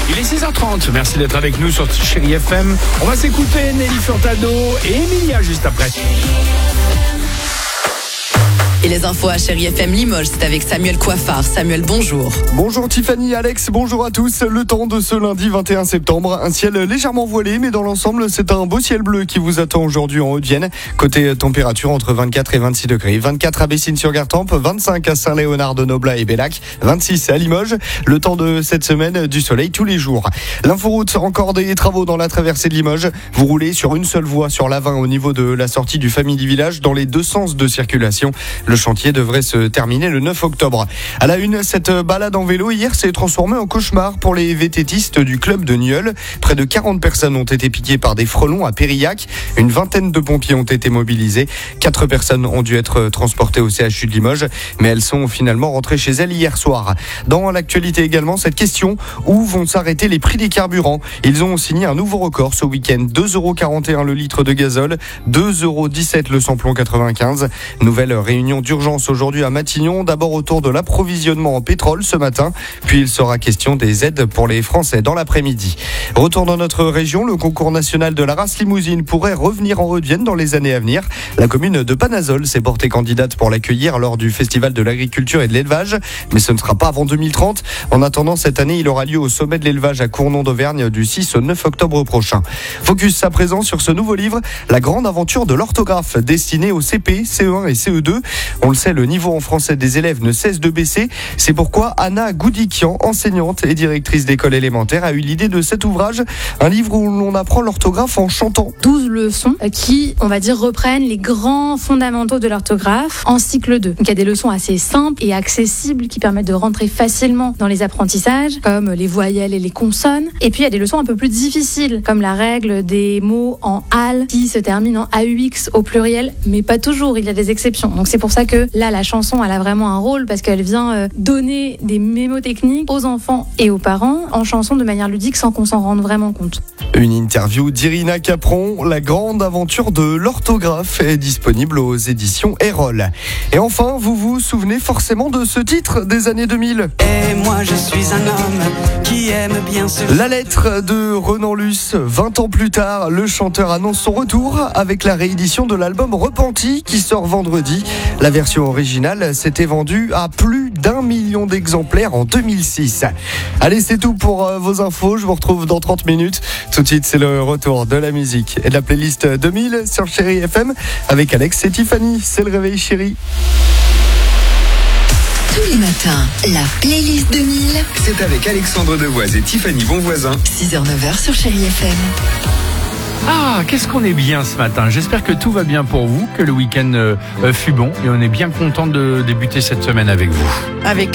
Il est 6h30, merci d'être avec nous sur Chérie FM. On va s'écouter Nelly Furtado et Emilia juste après. Et les infos à Chérie FM Limoges, c'est avec Samuel Coiffard. Samuel, bonjour. Bonjour Tiffany, Alex, bonjour à tous. Le temps de ce lundi 21 septembre, un ciel légèrement voilé, mais dans l'ensemble, c'est un beau ciel bleu qui vous attend aujourd'hui en Haute-Vienne. Côté température, entre 24 et 26 degrés. 24 à Bessines-sur-Gartempe, 25 à Saint-Léonard-de-Noblat et Bellac, 26 à Limoges. Le temps de cette semaine, du soleil tous les jours. L'inforoute, encore des travaux dans la traversée de Limoges. Vous roulez sur une seule voie sur l'A20 au niveau de la sortie du Family Village dans les deux sens de circulation. Le chantier devrait se terminer le 9 octobre. À la une, cette balade en vélo hier s'est transformée en cauchemar pour les VTTistes du club de Nieul. Près de 40 personnes ont été piquées par des frelons à Périllac. Une vingtaine de pompiers ont été mobilisés. 4 personnes ont dû être transportées au CHU de Limoges, mais elles sont finalement rentrées chez elles hier soir. Dans l'actualité également, cette question, où vont s'arrêter les prix des carburants? Ils ont signé un nouveau record ce week-end. 2,41 € le litre de gazole, 2,17 € le samplon 95. Nouvelle réunion d'urgence aujourd'hui à Matignon, d'abord autour de l'approvisionnement en pétrole ce matin, puis il sera question des aides pour les Français dans l'après-midi. Retour dans notre région, le concours national de la race limousine pourrait revenir en Haute-Vienne dans les années à venir. La commune de Panazol s'est portée candidate pour l'accueillir lors du festival de l'agriculture et de l'élevage, mais ce ne sera pas avant 2030. En attendant, cette année, il aura lieu au sommet de l'élevage à Cournon d'Auvergne du 6 au 9 octobre prochain. Focus à présent sur ce nouveau livre, La grande aventure de l'orthographe, destiné aux CP, CE1 et CE2. On le sait, le niveau en français des élèves ne cesse de baisser. C'est pourquoi Anna Goudikian, enseignante et directrice d'école élémentaire, a eu l'idée de cet ouvrage, un livre où l'on apprend l'orthographe en chantant. 12 leçons qui, on va dire, reprennent les grands fondamentaux de l'orthographe en cycle 2. Donc il y a des leçons assez simples et accessibles qui permettent de rentrer facilement dans les apprentissages, comme les voyelles et les consonnes. Et puis il y a des leçons un peu plus difficiles, comme la règle des mots en al qui se terminent en AUX au pluriel, mais pas toujours, il y a des exceptions. Donc c'est pour ça que là, la chanson, elle a vraiment un rôle parce qu'elle vient donner des mémotechniques aux enfants et aux parents en chanson de manière ludique sans qu'on s'en rende vraiment compte. Une interview d'Irina Capron, La grande aventure de l'orthographe, est disponible aux éditions Erol. Et enfin, vous vous souvenez forcément de ce titre des années 2000. Et moi je suis un homme qui aime bien se... La lettre de Renan Luce. 20 ans plus tard, le chanteur annonce son retour avec la réédition de l'album Repenti qui sort vendredi. La version originale s'était vendue à plus d'1 million d'exemplaires en 2006. Allez, c'est tout pour vos infos. Je vous retrouve dans 30 minutes. Tout de suite, c'est le retour de la musique et de la playlist 2000 sur Chérie FM avec Alex et Tiffany. C'est le réveil chéri. Tous les matins, la playlist 2000. C'est avec Alexandre Devoise et Tiffany Bonvoisin. 6h-9h sur Chérie FM. Ah, qu'est-ce qu'on est bien ce matin. J'espère que tout va bien pour vous, que le week-end fut bon et on est bien content de débuter cette semaine avec vous. Avec